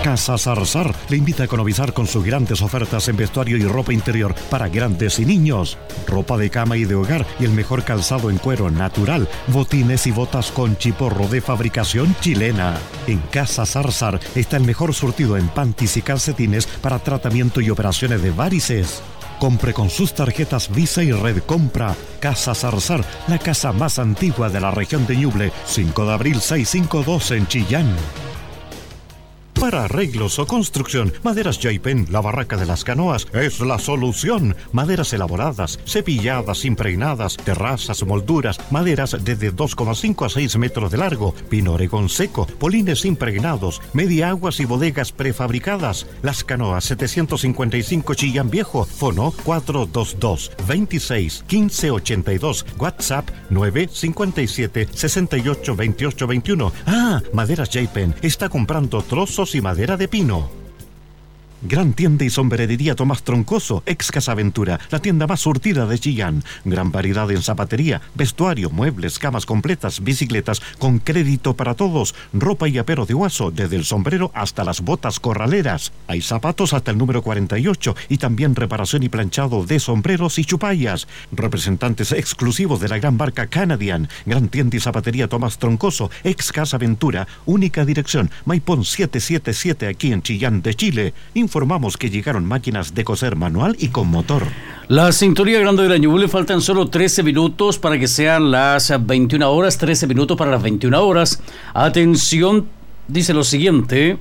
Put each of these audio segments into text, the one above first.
Casa Zarzar le invita a economizar con sus grandes ofertas en vestuario y ropa interior para grandes y niños. Ropa de cama y de hogar y el mejor calzado en cuero natural. Botines y botas con chiporro de fabricación chilena. En Casa Zarzar está el mejor surtido en panties y calcetines para tratamiento y operaciones de varices. Compre con sus tarjetas Visa y Red Compra. Casa Zarzar, la casa más antigua de la región de Ñuble. 5 de abril 652 en Chillán. Para arreglos o construcción, Maderas Yaipen, la barraca de las canoas, es la solución. Maderas elaboradas, cepilladas, impregnadas, terrazas, molduras, maderas desde 2,5 a 6 metros de largo, pino oregón seco, polines impregnados, media aguas y bodegas prefabricadas. Las Canoas 755 Chillán Viejo, fono 422 26 15 82, WhatsApp 957 68 28 21. Maderas Yaipen está comprando trozos y madera de pino. Gran tienda y sombrerería Tomás Troncoso, ex Casa Aventura, la tienda más surtida de Chillán. Gran variedad en zapatería, vestuario, muebles, camas completas, bicicletas, con crédito para todos, ropa y apero de Huaso, desde el sombrero hasta las botas corraleras. Hay zapatos hasta el número 48 y también reparación y planchado de sombreros y chupallas. Representantes exclusivos de la gran marca Canadian. Gran tienda y zapatería Tomás Troncoso, ex Casa Aventura, única dirección, Maipón 777 aquí en Chillán de Chile. Informamos que llegaron máquinas de coser manual y con motor. La sintonía grande de la Ñuble, faltan solo 13 minutos para que sean las 21 horas, 13 minutos para las 21 horas. Atención, dice lo siguiente.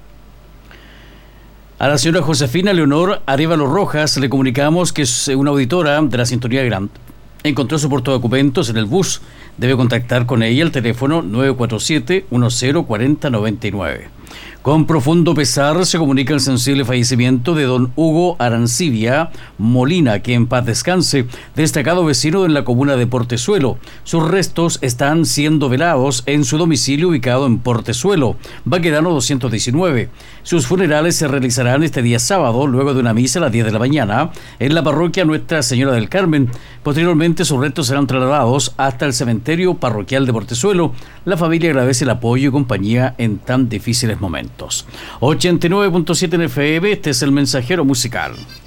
A la señora Josefina Leonor Arévalo Rojas le comunicamos que es una auditora de la sintonía grande. Encontró su portadocumentos en el bus. Debe contactar con ella al teléfono 947-1040-99. Con profundo pesar se comunica el sensible fallecimiento de don Hugo Arancibia Molina, que en paz descanse, destacado vecino en la comuna de Portezuelo. Sus restos están siendo velados en su domicilio ubicado en Portezuelo, Baquedano 219. Sus funerales se realizarán este día sábado, luego de una misa a las 10 de la mañana, en la parroquia Nuestra Señora del Carmen. Posteriormente sus restos serán trasladados hasta el cementerio parroquial de Portezuelo. La familia agradece el apoyo y compañía en tan difíciles momentos. 89.7 en FM, este es el mensajero musical.